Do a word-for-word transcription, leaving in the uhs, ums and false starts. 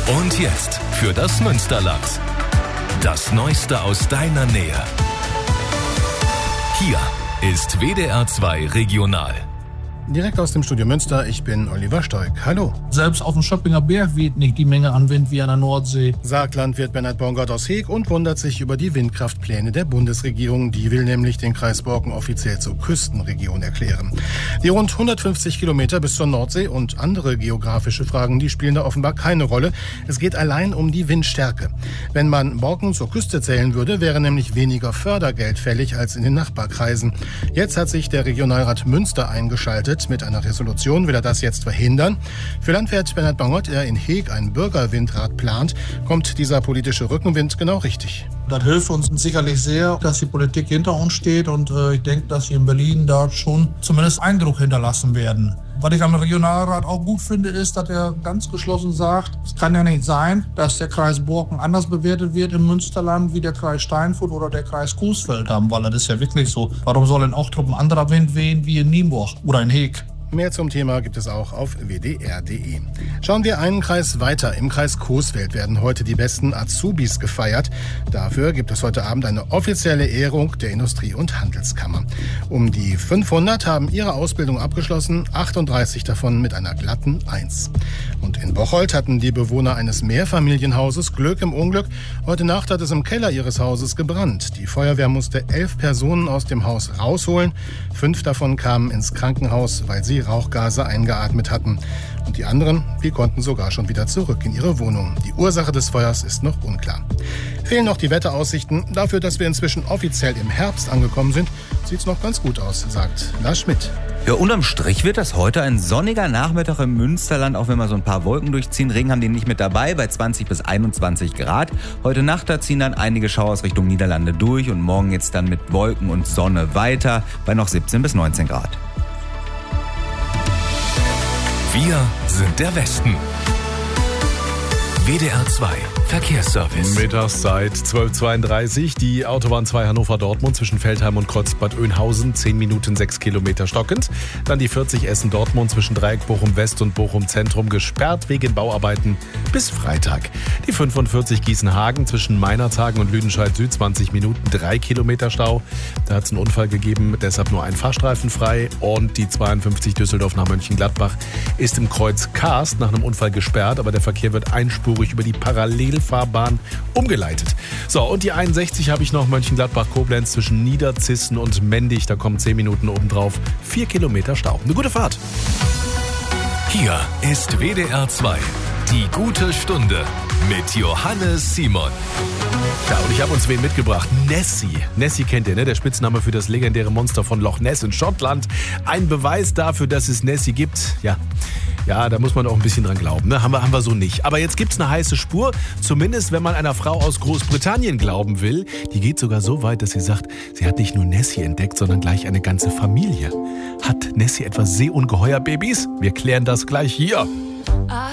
Und jetzt für das Münsterland. Das Neueste aus deiner Nähe. Hier ist W D R zwei Regional. Direkt aus dem Studio Münster, ich bin Oliver Stoik. Hallo. Selbst auf dem Schöppinger Berg weht nicht die Menge an Wind wie an der Nordsee. Sagt Landwirt Bernhard Bongard aus Heeg und wundert sich über die Windkraftpläne der Bundesregierung. Die will nämlich den Kreis Borken offiziell zur Küstenregion erklären. Die rund hundertfünfzig Kilometer bis zur Nordsee und andere geografische Fragen, die spielen da offenbar keine Rolle. Es geht allein um die Windstärke. Wenn man Borken zur Küste zählen würde, wäre nämlich weniger Fördergeld fällig als in den Nachbarkreisen. Jetzt hat sich der Regionalrat Münster eingeschaltet. Mit einer Resolution will er das jetzt verhindern. Für Landwirt Bernhard Bongard, der in Heeg ein Bürgerwindrad plant, kommt dieser politische Rückenwind genau richtig. Das hilft uns sicherlich sehr, dass die Politik hinter uns steht und äh, ich denke, dass wir in Berlin da schon zumindest Eindruck hinterlassen werden. Was ich am Regionalrat auch gut finde, ist, dass er ganz geschlossen sagt, es kann ja nicht sein, dass der Kreis Borken anders bewertet wird im Münsterland wie der Kreis Steinfurt oder der Kreis Coesfeld haben, weil das ist ja wirklich so. Warum soll denn auch ein anderer Wind wehen wie in Nienburg oder in Heeg? Mehr zum Thema gibt es auch auf w d r punkt d e. Schauen wir einen Kreis weiter. Im Kreis Coesfeld werden heute die besten Azubis gefeiert. Dafür gibt es heute Abend eine offizielle Ehrung der Industrie- und Handelskammer. Um die fünfhundert haben ihre Ausbildung abgeschlossen, achtunddreißig davon mit einer glatten Eins. Und in Bocholt hatten die Bewohner eines Mehrfamilienhauses Glück im Unglück. Heute Nacht hat es im Keller ihres Hauses gebrannt. Die Feuerwehr musste elf Personen aus dem Haus rausholen. Fünf davon kamen ins Krankenhaus, weil sie Rauchgase eingeatmet hatten. Und die anderen, die konnten sogar schon wieder zurück in ihre Wohnung. Die Ursache des Feuers ist noch unklar. Fehlen noch die Wetteraussichten. Dafür, dass wir inzwischen offiziell im Herbst angekommen sind, sieht es noch ganz gut aus, sagt Lars Schmidt. Ja, unterm Strich wird das heute ein sonniger Nachmittag im Münsterland, auch wenn wir so ein paar Wolken durchziehen. Regen haben die nicht mit dabei, bei zwanzig bis einundzwanzig Grad. Heute Nacht, da ziehen dann einige Schauers Richtung Niederlande durch und morgen jetzt dann mit Wolken und Sonne weiter, bei noch siebzehn bis neunzehn Grad. Wir sind der Westen. W D R zwei Verkehrsservice. Mittagszeit zwölf Uhr zweiunddreißig. Die Autobahn zwei Hannover-Dortmund zwischen Feldheim und Kreuzbad Oeynhausen. zehn Minuten, sechs Kilometer stockend. Dann die vierzig Essen-Dortmund zwischen Dreieck Bochum-West und Bochum-Zentrum gesperrt wegen Bauarbeiten bis Freitag. Die fünfundvierzig Gießen-Hagen zwischen Meinerzhagen und Lüdenscheid-Süd. zwanzig Minuten, drei Kilometer Stau. Da hat es einen Unfall gegeben, deshalb nur ein Fahrstreifen frei. Und die zweiundfünfzig Düsseldorf nach Mönchengladbach ist im Kreuz Karst nach einem Unfall gesperrt, aber der Verkehr wird einspurig über die Parallelfahrbahn umgeleitet. So, und die einundsechzig habe ich noch, Mönchengladbach-Koblenz zwischen Niederzissen und Mendig. Da kommen zehn Minuten obendrauf, vier Kilometer Stau. Eine gute Fahrt. Hier ist W D R zwei, die gute Stunde mit Johannes Simon. Ja, und ich habe uns wen mitgebracht. Nessie. Nessie kennt ihr, ne? Der Spitzname für das legendäre Monster von Loch Ness in Schottland. Ein Beweis dafür, dass es Nessie gibt. Ja, ja, da muss man auch ein bisschen dran glauben, ne? Haben wir, haben wir so nicht. Aber jetzt gibt's eine heiße Spur. Zumindest, wenn man einer Frau aus Großbritannien glauben will. Die geht sogar so weit, dass sie sagt, sie hat nicht nur Nessie entdeckt, sondern gleich eine ganze Familie. Hat Nessie etwa Seeungeheuer-Babys? Wir klären das gleich hier. I